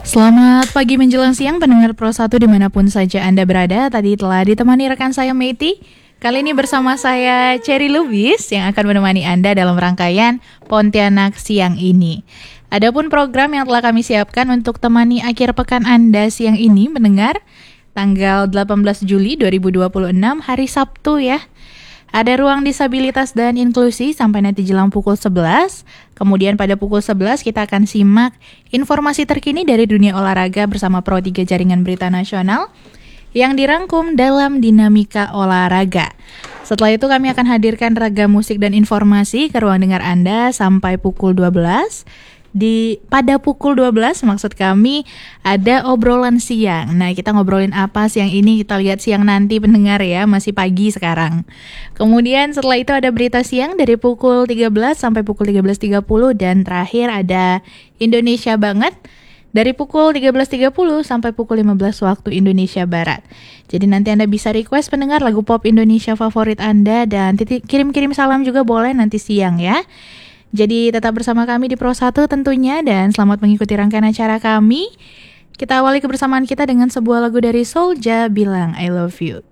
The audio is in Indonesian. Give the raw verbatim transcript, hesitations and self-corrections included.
Selamat pagi menjelang siang pendengar Pro satu dimanapun saja Anda berada. Tadi telah ditemani rekan saya Meti. Kali ini bersama saya Cherry Lubis yang akan menemani Anda dalam rangkaian Pontianak siang ini. Adapun program yang telah kami siapkan untuk temani akhir pekan Anda siang ini mendengar tanggal delapan belas Juli dua ribu dua puluh enam hari Sabtu ya. Ada ruang disabilitas dan inklusi sampai nanti jelang pukul sebelas. Kemudian pada pukul sebelas kita akan simak informasi terkini dari dunia olahraga bersama Pro tiga Jaringan Berita Nasional yang dirangkum dalam Dinamika Olahraga. Setelah itu kami akan hadirkan ragam musik dan informasi ke ruang dengar Anda sampai pukul dua belas. Di pada pukul dua belas maksud kami ada obrolan siang. Nah, kita ngobrolin apa siang ini? Kita lihat siang nanti pendengar ya, masih pagi sekarang. Kemudian setelah itu ada berita siang dari pukul tiga belas sampai pukul tiga belas tiga puluh dan terakhir ada Indonesia Banget dari pukul tiga belas tiga puluh sampai pukul lima belas waktu Indonesia Barat. Jadi nanti Anda bisa request pendengar lagu pop Indonesia favorit Anda dan titik, kirim-kirim salam juga boleh nanti siang ya. Jadi tetap bersama kami di Pro satu tentunya dan selamat mengikuti rangkaian acara kami. Kita awali kebersamaan kita dengan sebuah lagu dari Soulja, Bilang I Love You.